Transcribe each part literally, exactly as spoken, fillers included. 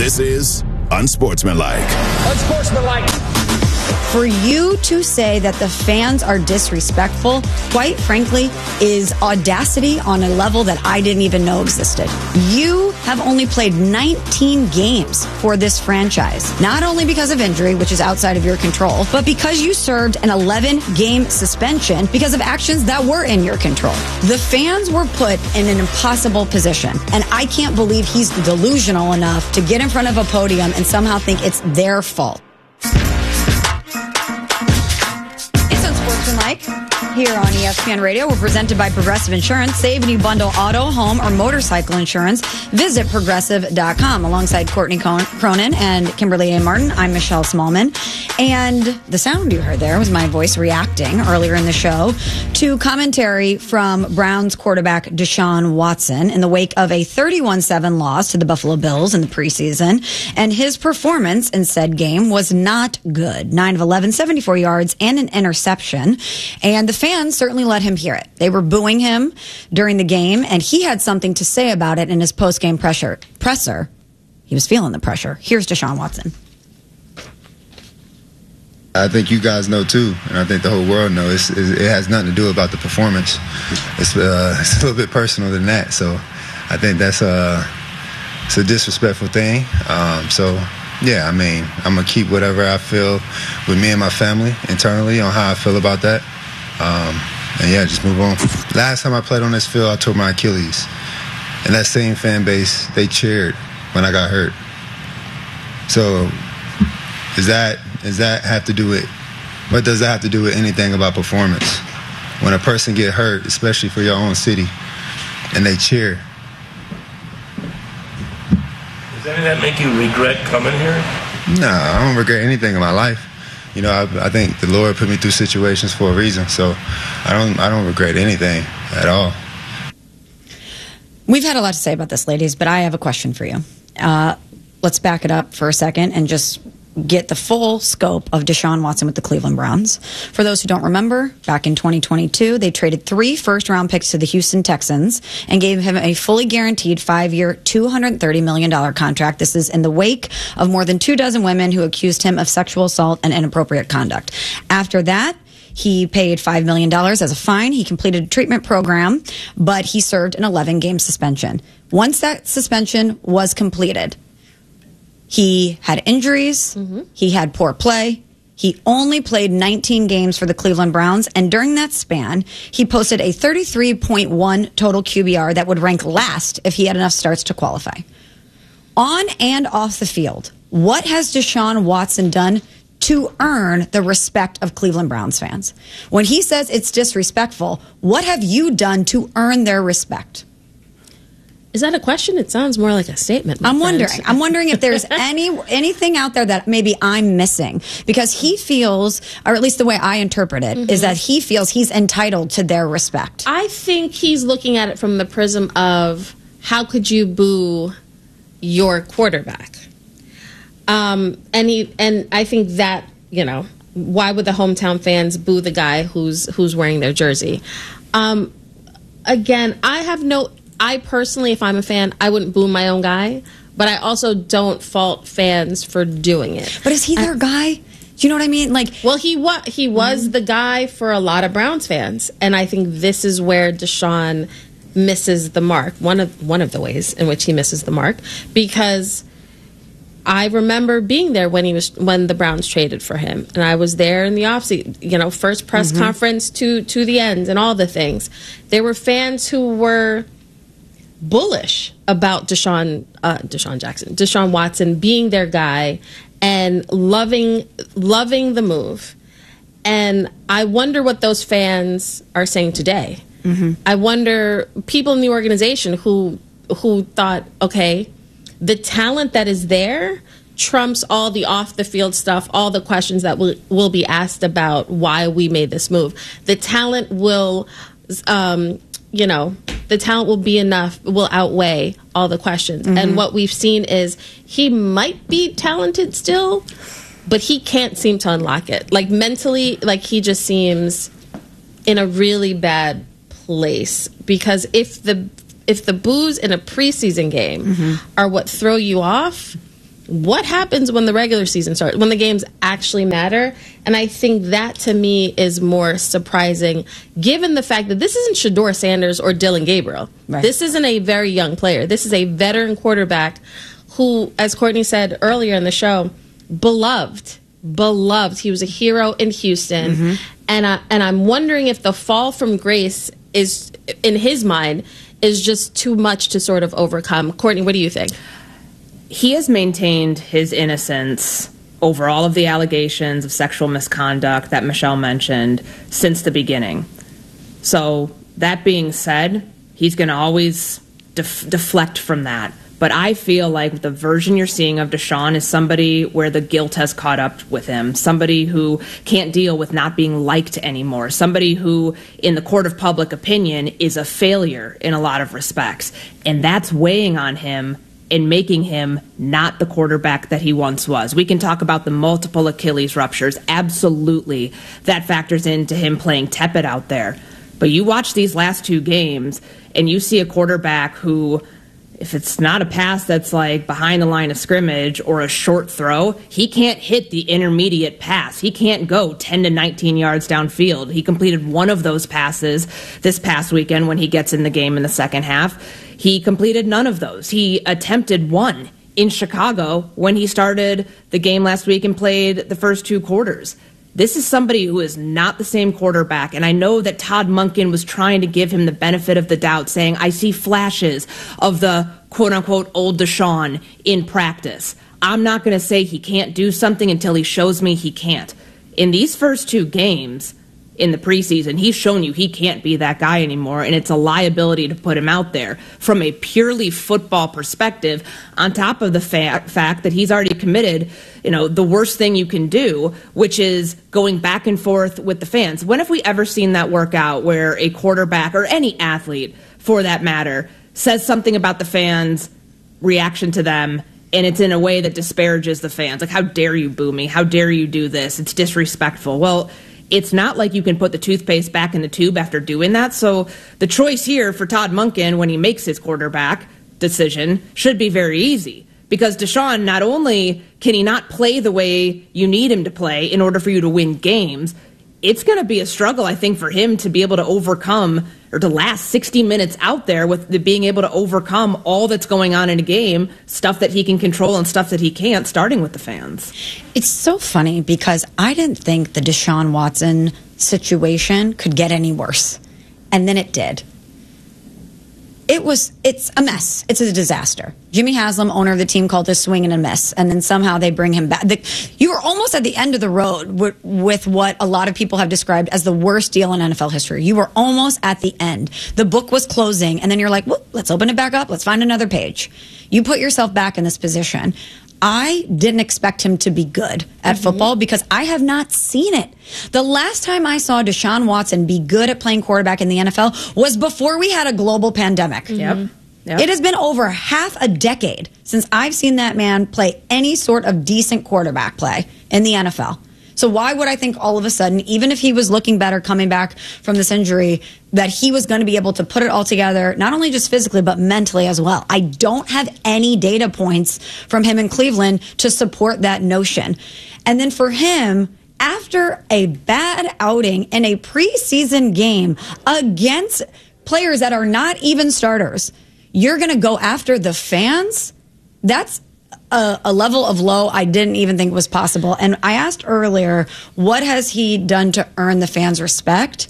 This is Unsportsmanlike. Unsportsmanlike. For you to say that the fans are disrespectful, quite frankly, is audacity on a level that I didn't even know existed. You have only played nineteen games for this franchise, not only because of injury, which is outside of your control, but because you served an eleven-game suspension because of actions that were in your control. The fans were put in an impossible position, and I can't believe he's delusional enough to get in front of a podium and somehow think it's their fault. Like here on E S P N Radio, we're presented by Progressive Insurance. Save when you bundle auto, home, or motorcycle insurance. Visit progressive dot com. Alongside Courtney Cronin and Kimberly A. Martin, I'm Michelle Smallman. And the sound you heard there was my voice reacting earlier in the show to commentary from Browns quarterback Deshaun Watson in the wake of a thirty-one seven loss to the Buffalo Bills in the preseason. And his performance in said game was not good. nine of eleven, seventy-four yards, and an interception. And the fans certainly let him hear it. They were booing him during the game, and he had something to say about it in his post-game pressure, presser. He was feeling the pressure. Here's Deshaun Watson. I think you guys know, too, and I think the whole world knows, it's, it has nothing to do about the performance. It's, uh, it's a little bit personal than that, so I think that's a, it's a disrespectful thing. Um, so, yeah, I mean, I'm going to keep whatever I feel with me and my family internally on how I feel about that. Um, and, yeah, just move on. Last time I played on this field, I tore my Achilles. And that same fan base, they cheered when I got hurt. So does that, does that have to do with, what does that have to do with anything about performance? When a person get hurt, especially for your own city, and they cheer. Does any of that make you regret coming here? No, I don't regret anything in my life. You know, I, I think the Lord put me through situations for a reason, so I don't, I don't regret anything at all. We've had a lot to say about this, ladies, but I have a question for you. Uh, let's back it up for a second and just get the full scope of Deshaun Watson with the Cleveland Browns. For those who don't remember, back in twenty twenty-two, they traded three first-round picks to the Houston Texans and gave him a fully guaranteed five-year, two hundred thirty million dollars contract. This is in the wake of more than two dozen women who accused him of sexual assault and inappropriate conduct. After that, he paid five million dollars as a fine. He completed a treatment program, but he served an eleven-game suspension. Once that suspension was completed, he had injuries. Mm-hmm. He had poor play. He only played nineteen games for the Cleveland Browns, and during that span, he posted a thirty-three point one total Q B R that would rank last if he had enough starts to qualify. On and off the field, what has Deshaun Watson done to earn the respect of Cleveland Browns fans? When he says it's disrespectful, what have you done to earn their respect? Is that a question? It sounds more like a statement. I'm friend. wondering. I'm wondering if there's any anything out there that maybe I'm missing, because he feels, or at least the way I interpret it, mm-hmm. is that he feels he's entitled to their respect. I think he's looking at it from the prism of how could you boo your quarterback? Um, and he and I think that, you know, why would the hometown fans boo the guy who's who's wearing their jersey? Um, again, I have no. I personally, if I'm a fan, I wouldn't boo my own guy, but I also don't fault fans for doing it. But is he their I, guy? Do you know what I mean? Like, well, he wa- he was mm-hmm. the guy for a lot of Browns fans, and I think this is where Deshaun misses the mark. One of one of the ways in which he misses the mark, because I remember being there when he was when the Browns traded for him, and I was there in the offseason, you know, first press mm-hmm. conference to to the end, and all the things. There were fans who were bullish about Deshaun, uh, Deshaun Jackson, Deshaun Watson being their guy and loving, loving the move. And I wonder what those fans are saying today. Mm-hmm. I wonder people in the organization who, who thought, okay, the talent that is there trumps all the off the field stuff, all the questions that will, will be asked about why we made this move. The talent will, um, you know, the talent will be enough, will outweigh all the questions. Mm-hmm. And what we've seen is he might be talented still, but he can't seem to unlock it. Like mentally, like he just seems in a really bad place, because if the if the boos in a preseason game mm-hmm. are what throw you off, what happens when the regular season starts, when the games actually matter? And I think that, to me, is more surprising, given the fact that this isn't Shedeur Sanders or Dylan Gabriel. Right. This isn't a very young player. This is a veteran quarterback who, as Courtney said earlier in the show, beloved. Beloved. He was a hero in Houston. Mm-hmm. And, I, and I'm wondering if the fall from grace is, in his mind, is just too much to sort of overcome. Courtney, what do you think? He has maintained his innocence over all of the allegations of sexual misconduct that Michelle mentioned since the beginning. So that being said, he's going to always def- deflect from that. But I feel like the version you're seeing of Deshaun is somebody where the guilt has caught up with him, somebody who can't deal with not being liked anymore, somebody who, in the court of public opinion, is a failure in a lot of respects. And that's weighing on him and making him not the quarterback that he once was. We can talk about the multiple Achilles ruptures. Absolutely, that factors into him playing tepid out there. But you watch these last two games, and you see a quarterback who, if it's not a pass that's like behind the line of scrimmage or a short throw, he can't hit the intermediate pass. He can't go ten to nineteen yards downfield. He completed one of those passes this past weekend when he gets in the game in the second half. He completed none of those. He attempted one in Chicago when he started the game last week and played the first two quarters. This is somebody who is not the same quarterback, and I know that Todd Monken was trying to give him the benefit of the doubt, saying, I see flashes of the quote-unquote old Deshaun in practice. I'm not going to say he can't do something until he shows me he can't. In these first two games in the preseason, he's shown you he can't be that guy anymore, and it's a liability to put him out there from a purely football perspective, on top of the fa- fact that he's already committed, you know, the worst thing you can do, which is going back and forth with the fans. When have we ever seen that work out, where a quarterback, or any athlete for that matter, says something about the fans' reaction to them, and it's in a way that disparages the fans? Like, how dare you boo me? How dare you do this? It's disrespectful. Well, it's not like you can put the toothpaste back in the tube after doing that. So the choice here for Todd Monken when he makes his quarterback decision should be very easy. Because Deshaun, not only can he not play the way you need him to play in order for you to win games, it's going to be a struggle, I think, for him to be able to overcome, or to last sixty minutes out there with the being able to overcome all that's going on in a game, stuff that he can control and stuff that he can't, starting with the fans. It's so funny because I didn't think the Deshaun Watson situation could get any worse. And then it did. It was, it's a mess. It's a disaster. Jimmy Haslam, owner of the team, called this swing and a miss. And then somehow they bring him back. The, you were almost at the end of the road with, with what a lot of people have described as the worst deal in N F L history. You were almost at the end. The book was closing. And then you're like, well, let's open it back up. Let's find another page. You put yourself back in this position. I didn't expect him to be good at mm-hmm. football because I have not seen it. The last time I saw Deshaun Watson be good at playing quarterback in the N F L was before we had a global pandemic. Mm-hmm. Yep. Yep. It has been over half a decade since I've seen that man play any sort of decent quarterback play in the N F L. So why would I think all of a sudden, even if he was looking better coming back from this injury, that he was going to be able to put it all together, not only just physically, but mentally as well? I don't have any data points from him in Cleveland to support that notion. And then for him, after a bad outing in a preseason game against players that are not even starters, you're going to go after the fans? That's A, a level of low I didn't even think was possible. And I asked earlier, what has he done to earn the fans' respect?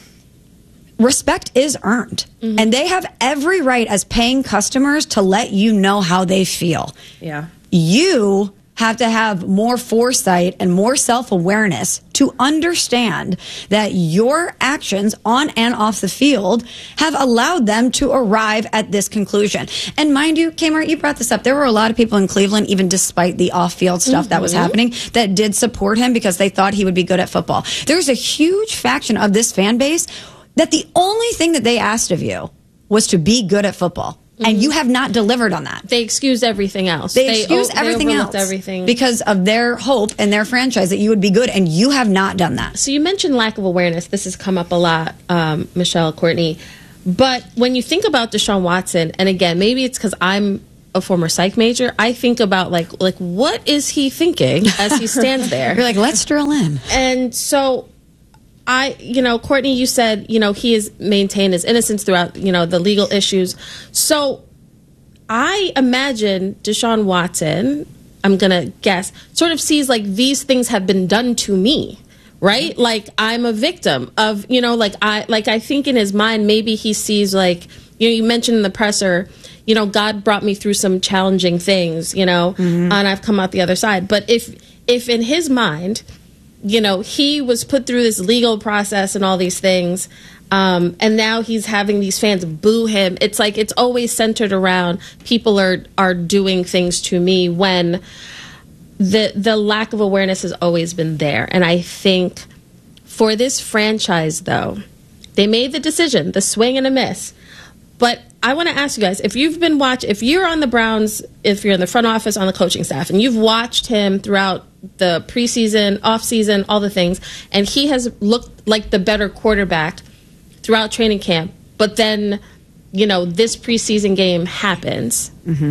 Respect is earned. Mm-hmm. And they have every right as paying customers to let you know how they feel. Yeah. You have to have more foresight and more self-awareness to understand that your actions on and off the field have allowed them to arrive at this conclusion. And mind you, Kmart, you brought this up. There were a lot of people in Cleveland, even despite the off-field stuff mm-hmm. that was happening, that did support him because they thought he would be good at football. There's a huge faction of this fan base that the only thing that they asked of you was to be good at football. Mm-hmm. And you have not delivered on that. They excused everything else. They, they excused o- everything they else everything. because of their hope and their franchise that you would be good, and you have not done that. So you mentioned lack of awareness. This has come up a lot, um, Michelle, Courtney. But when you think about Deshaun Watson, and again, maybe it's because I'm a former psych major, I think about like like what is he thinking as he stands there? You're like, let's drill in. And so I, you know, Courtney, you said, you know, he has maintained his innocence throughout, you know, the legal issues. So I imagine Deshaun Watson, I'm going to guess, sort of sees like these things have been done to me, right? Like I'm a victim of, you know, like I, like I think in his mind, maybe he sees like, you know, you mentioned in the presser, you know, God brought me through some challenging things, you know, mm-hmm. and I've come out the other side. But if, if in his mind, you know, he was put through this legal process and all these things, um, and now he's having these fans boo him. It's like it's always centered around people are are doing things to me when the the lack of awareness has always been there. And I think for this franchise, though, they made the decision, the swing and a miss. But I want to ask you guys, if you've been watching, if you're on the Browns, if you're in the front office, on the coaching staff, and you've watched him throughout the preseason, offseason, all the things, and he has looked like the better quarterback throughout training camp, but then, you know, this preseason game happens. Mm-hmm.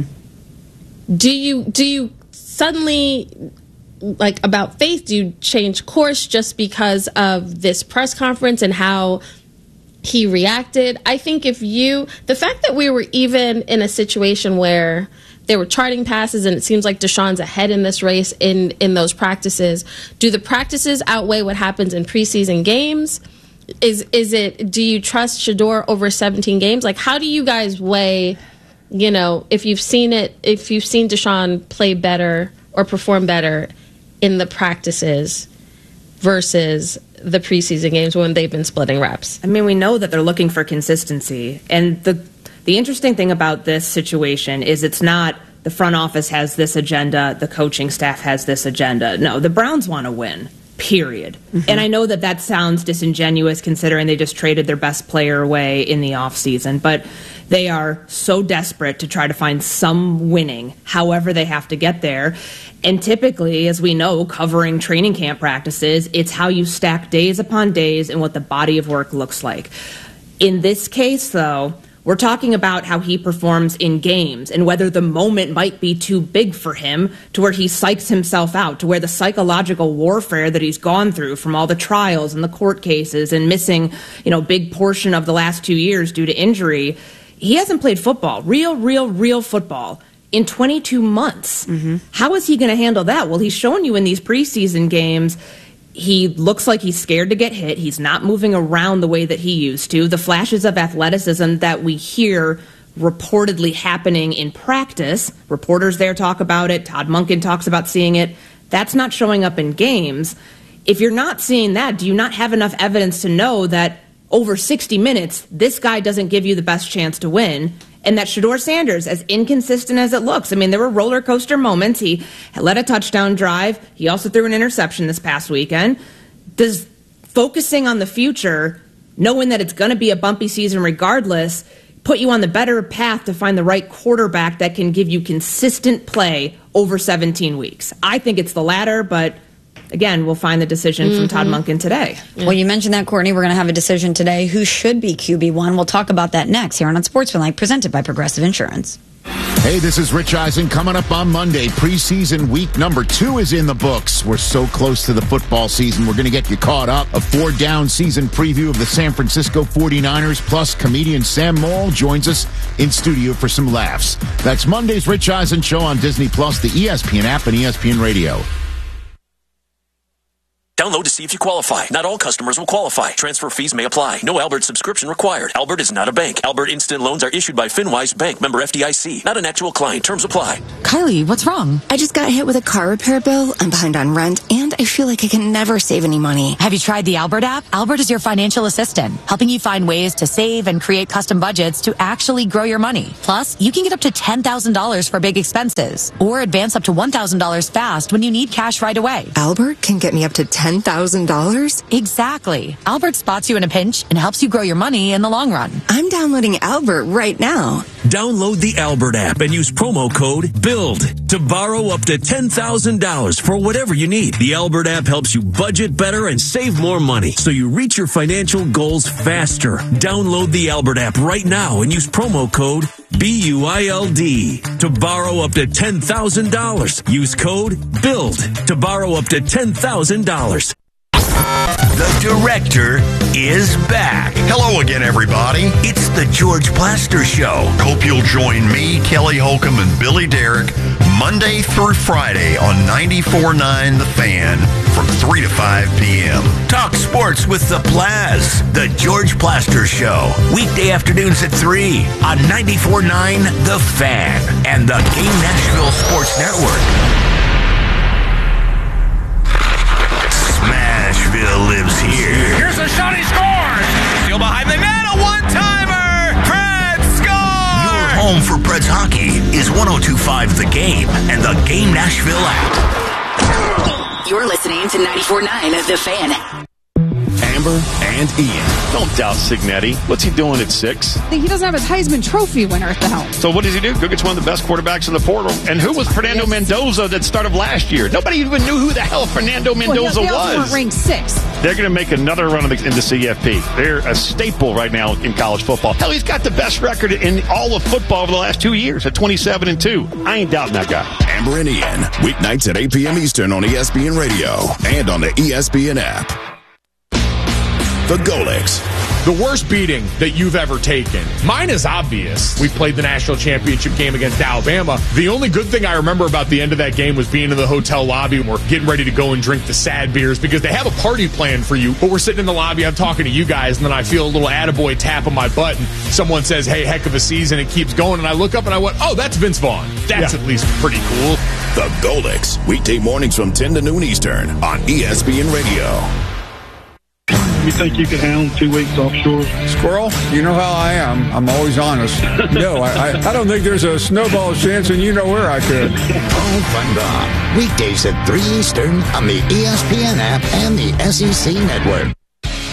Do you do you suddenly, like about faith, do you change course just because of this press conference and how he reacted? I think if you, the fact that we were even in a situation where they were charting passes and it seems like Deshaun's ahead in this race in, in those practices, do the practices outweigh what happens in preseason games? Is is it, do you trust Shedeur over seventeen games? Like, how do you guys weigh, you know, if you've seen it, if you've seen Deshaun play better or perform better in the practices versus the preseason games when they've been splitting reps? I mean, we know that they're looking for consistency. And the the interesting thing about this situation is it's not the front office has this agenda, the coaching staff has this agenda. No, the Browns want to win, period. Mm-hmm. And I know that that sounds disingenuous considering they just traded their best player away in the offseason, but they are so desperate to try to find some winning, however they have to get there. And typically, as we know, covering training camp practices, it's how you stack days upon days and what the body of work looks like. In this case, though, we're talking about how he performs in games and whether the moment might be too big for him to where he psychs himself out, to where the psychological warfare that he's gone through from all the trials and the court cases and missing, you know, big portion of the last two years due to injury. He hasn't played football, real, real, real football, in twenty-two months. Mm-hmm. How is he going to handle that? Well, he's shown you in these preseason games, he looks like he's scared to get hit. He's not moving around the way that he used to. The flashes of athleticism that we hear reportedly happening in practice, reporters there talk about it, Todd Monken talks about seeing it, that's not showing up in games. If you're not seeing that, do you not have enough evidence to know that over sixty minutes, this guy doesn't give you the best chance to win? And that Shedeur Sanders, as inconsistent as it looks, I mean, there were roller coaster moments. He led a touchdown drive. He also threw an interception this past weekend. Does focusing on the future, knowing that it's going to be a bumpy season regardless, put you on the better path to find the right quarterback that can give you consistent play over seventeen weeks? I think it's the latter, but again, we'll find the decision mm-hmm. from Todd Monken today. Well, you mentioned that, Courtney. We're going to have a decision today. Who should be Q B one? We'll talk about that next here on Unsportsmanlike, presented by Progressive Insurance. Hey, this is Rich Eisen. Coming up on Monday, preseason week number two is in the books. We're so close to the football season. We're going to get you caught up. A four-down season preview of the San Francisco forty-niners, plus comedian Sam Morrill joins us in studio for some laughs. That's Monday's Rich Eisen Show on Disney Plus, the E S P N app, and E S P N Radio. Download to see if you qualify. Not all customers will qualify. Transfer fees may apply. No Albert subscription required. Albert is not a bank. Albert Instant Loans are issued by FinWise Bank, member F D I C. Not an actual client. Terms apply. Kylie, what's wrong? I just got hit with a car repair bill. I'm behind on rent, and I feel like I can never save any money. Have you tried the Albert app? Albert is your financial assistant, helping you find ways to save and create custom budgets to actually grow your money. Plus, you can get up to ten thousand dollars for big expenses, or advance up to one thousand dollars fast when you need cash right away. Albert can get me up to ten thousand dollars? Exactly. Albert spots you in a pinch and helps you grow your money in the long run. I'm downloading Albert right now. Download the Albert app and use promo code BUILD to borrow up to ten thousand dollars for whatever you need. The Albert app helps you budget better and save more money so you reach your financial goals faster. Download the Albert app right now and use promo code B U I L D to borrow up to ten thousand dollars. Use code BUILD to borrow up to ten thousand dollars. The director is back. Hello again, everybody. It's the George Plaster Show. Hope you'll join me, Kelly Holcomb, and Billy Derrick Monday through Friday on ninety-four point nine The Fan from three to five p.m. Talk sports with the Plaz. The George Plaster Show. Weekday afternoons at three on ninety-four point nine The Fan and the Game Nashville Sports Network. Smashville lives here. Here's a shot, he scores! Still behind the net, a one-timer! Preds score! Your home for Preds hockey is one oh two point five The Game and the Game Nashville app. You're listening to ninety-four point nine The Fan. Amber and Ian. Don't doubt Signetti. What's he doing at six? He doesn't have his Heisman Trophy winner at the helm. So what does he do? Go get one of the best quarterbacks in the portal. And who was Fernando Mendoza that started last year? Nobody even knew who the hell Fernando Mendoza well, they also was. weren't ranked sixth. They're going to make another run in the C F P. They're a staple right now in college football. Hell, he's got the best record in all of football over the last two years at twenty-seven and two. I ain't doubting that guy. Amber and Ian, weeknights at eight p.m. Eastern on E S P N Radio and on the E S P N app. The Golics. The worst beating that you've ever taken. Mine is obvious. We played the national championship game against Alabama. The only good thing I remember about the end of that game was being in the hotel lobby and we're getting ready to go and drink the sad beers because they have a party planned for you. But we're sitting in the lobby, I'm talking to you guys, and then I feel a little attaboy tap on my butt and someone says, hey, heck of a season. It keeps going. And I look up and I went, oh, that's Vince Vaughn. That's yeah. at least pretty cool. The Golics. Weekday mornings from ten to noon Eastern on E S P N Radio. You think you could handle two weeks offshore? Squirrel, you know how I am. I'm always honest. No, I, I, I don't think there's a snowball's chance, and you know where I could. Paul Van Dam. Weekdays at three Eastern on the E S P N app and the S E C Network.